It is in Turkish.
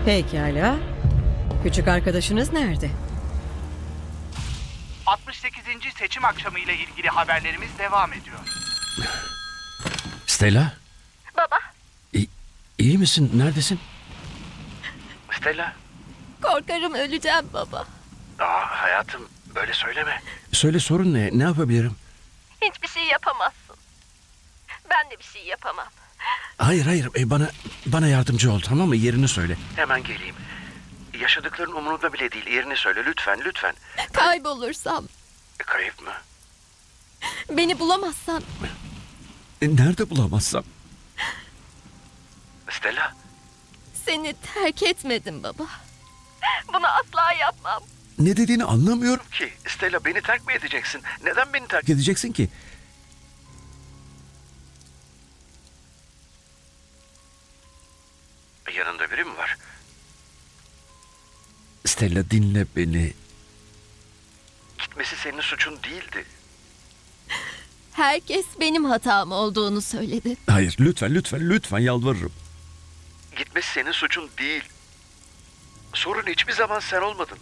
Pekala. Küçük arkadaşınız nerede? 68. seçim akşamı ile ilgili haberlerimiz devam ediyor. Stella, Baba, iyi misin? Neredesin? Stella. korkarım öleceğim baba. Hayatım, böyle söyleme. Söyle, sorun ne? Ne yapabilirim? Hiçbir şey yapamazsın. Ben de bir şey yapamam. Hayır, bana yardımcı ol, tamam mı? Yerini söyle. Hemen geleyim. Yaşadıkların umurumda bile değil. Yerini söyle lütfen. Kaybolursam, Kayıp mı? beni bulamazsan Nerede bulamazsam? Stella. seni terk etmedim baba. Bunu asla yapmam. Ne dediğini anlamıyorum ki. Stella, beni terk mi edeceksin? Neden beni terk edeceksin ki? Yanında biri mi var? Stella, dinle beni. Gitmesi senin suçun değildi. Herkes benim hatam olduğunu söyledi. Hayır, lütfen yalvarırım. Gitmesi senin suçun değil. Sorun hiçbir zaman sen olmadın.